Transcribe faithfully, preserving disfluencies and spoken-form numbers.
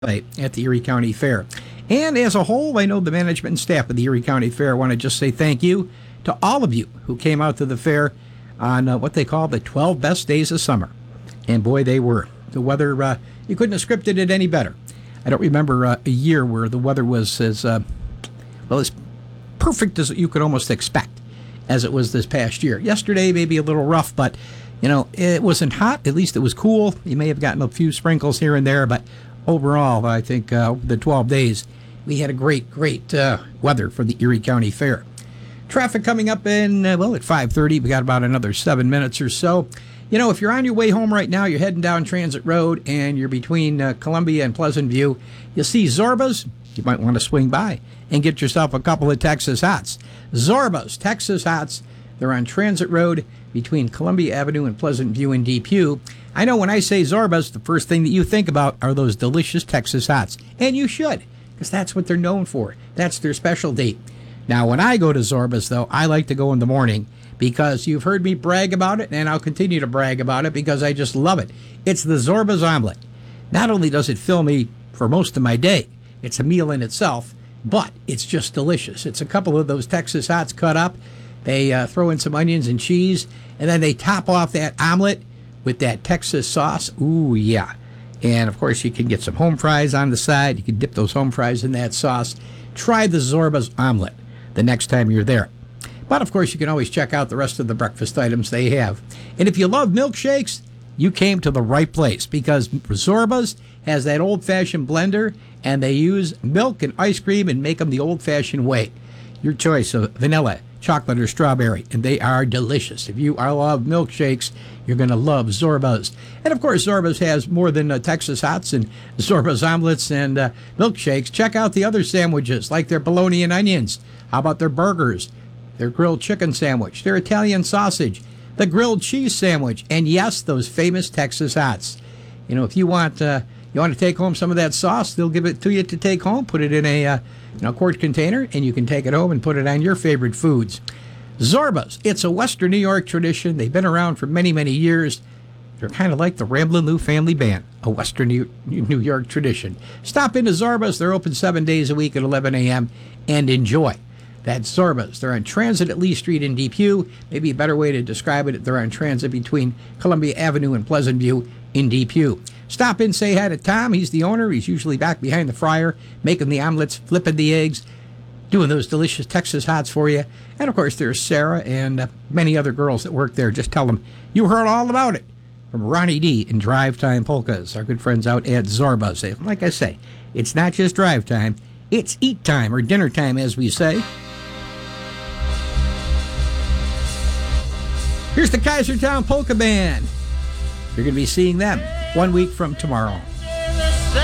at the Erie County Fair. And as a whole, I know the management and staff of the Erie County Fair want to just say thank you to all of you who came out to the fair on uh, what they call the twelve best days of summer. And boy, they were. The weather, uh, you couldn't have scripted it any better. I don't remember uh, a year where the weather was as, uh, well, as perfect as you could almost expect as it was this past year. Yesterday, maybe a little rough, but, you know, it wasn't hot. At least it was cool. You may have gotten a few sprinkles here and there, but overall, I think uh, the twelve days, we had a great, great uh, weather for the Erie County Fair. Traffic coming up in, uh, well, at five thirty. We got about another seven minutes or so. You know, if you're on your way home right now, you're heading down Transit Road, and you're between uh, Columbia and Pleasant View, you'll see Zorba's. You might want to swing by and get yourself a couple of Texas Hots. Zorba's Texas Hots. They're on Transit Road between Columbia Avenue and Pleasant View in Depew. I know when I say Zorba's, the first thing that you think about are those delicious Texas Hots. And you should, because that's what they're known for. That's their specialty. Now, when I go to Zorba's, though, I like to go in the morning because you've heard me brag about it, and I'll continue to brag about it because I just love it. It's the Zorba's omelet. Not only does it fill me for most of my day, it's a meal in itself, but it's just delicious. It's a couple of those Texas Hots cut up. They uh, throw in some onions and cheese, and then they top off that omelet with that Texas sauce. Ooh, yeah. And, of course, you can get some home fries on the side. You can dip those home fries in that sauce. Try the Zorba's omelet the next time you're there. But, of course, you can always check out the rest of the breakfast items they have. And if you love milkshakes, you came to the right place because Zorba's has that old-fashioned blender, and they use milk and ice cream and make them the old-fashioned way. Your choice of vanilla, chocolate, or strawberry, and they are delicious. If you are love milkshakes, you're going to love Zorba's. And, of course, Zorba's has more than uh, Texas Hots and Zorba's omelets and uh, milkshakes. Check out the other sandwiches, like their bologna and onions. How about their burgers, their grilled chicken sandwich, their Italian sausage, the grilled cheese sandwich, and, yes, those famous Texas Hots. You know, if you want uh, you want to take home some of that sauce, they'll give it to you to take home. Put it in a uh, you know, quart container, and you can take it home and put it on your favorite foods. Zorba's, it's a Western New York tradition. They've been around for many, many years. They're kind of like the Ramblin' Lou Family Band, a Western New York tradition. Stop into Zorba's. They're open seven days a week at eleven a.m. and enjoy. That's Zorba's. They're on Transit at Lee Street in Depew. Maybe a better way to describe it, they're on Transit between Columbia Avenue and Pleasant View in Depew. Stop in, say hi to Tom. He's the owner. He's usually back behind the fryer, making the omelets, flipping the eggs, doing those delicious Texas Hots for you. And, of course, there's Sarah and uh, many other girls that work there. Just tell them you heard all about it from Ronnie D. and Drive Time Polkas, our good friends out at Zorba's. Like I say, it's not just drive time. It's eat time, or dinner time, as we say. Here's the Kaisertown Polka Band. You're going to be seeing them one week from tomorrow.